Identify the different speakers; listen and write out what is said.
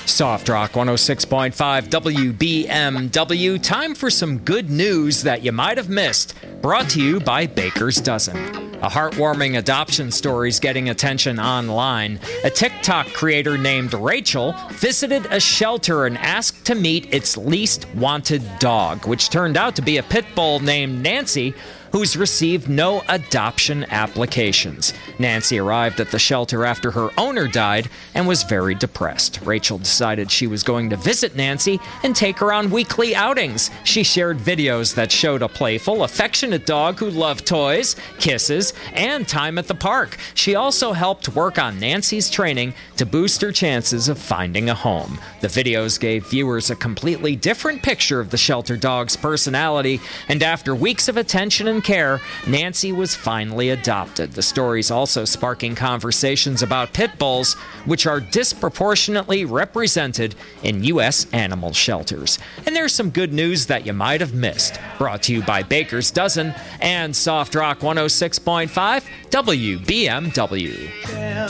Speaker 1: Soft Rock 106.5 WBMW. Time for some good news that you might have missed. Brought to you by Baker's Dozen. A heartwarming adoption story's getting attention online. A TikTok creator named Rachel visited a shelter and asked to meet its least wanted dog, which turned out to be a pit bull named Nancy, who's received no adoption applications. Nancy arrived at the shelter after her owner died and was very depressed. Rachel decided she was going to visit Nancy and take her on weekly outings. She shared videos that showed a playful, affectionate dog who loved toys, kisses, and time at the park. She also helped work on Nancy's training to boost her chances of finding a home. The videos gave viewers a completely different picture of the shelter dog's personality, and after weeks of attention and care, Nancy was finally adopted. The story's also sparking conversations about pit bulls, which are disproportionately represented in U.S. animal shelters. And there's some good news that you might have missed. Brought to you by Baker's Dozen and Soft Rock 106.5 WBMW.